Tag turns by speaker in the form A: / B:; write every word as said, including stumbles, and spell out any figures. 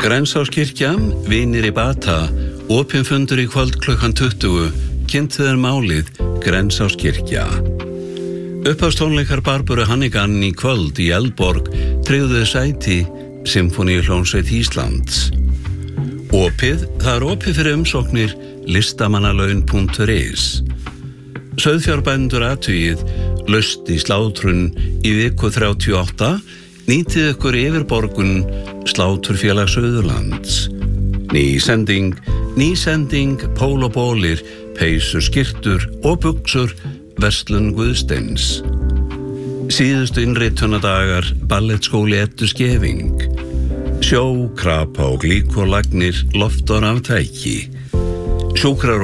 A: Grensáskirkja, vinir í bata, opinn fundur í kvöld klukkan tuttugu, kynntu þér málið Grensáskirkja. Upphafstónleikar Barböru Hannigan í kvöld í Eldborg tryggðu sæti Sinfóníuhljómsveit Íslands. Opið, það er opið fyrir umsóknir listamannalaun punktur is. Sauðfjárbændur athugið, laust í slátrun í viku þrjátíu og átta, nýtið ykkur yfirborgun Sláturfélag Suðurlands. Ný sending, ný sending, pól og bólir, peysur, skyrtur og buxur, verslun Guðsteins. Síðustu innritunadagar, ballettskóli Eddu Skeving. Sjó, krapa og glíkolagnir, loftar af tæki. Sjúkrar